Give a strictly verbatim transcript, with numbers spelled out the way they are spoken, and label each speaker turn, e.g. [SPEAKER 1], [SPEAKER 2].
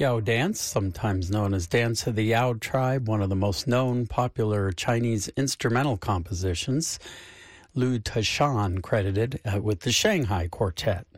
[SPEAKER 1] Yao dance, sometimes known as Dance of the Yao Tribe, one of the most known popular Chinese instrumental compositions. Liu Tashan credited uh, with the Shanghai Quartet.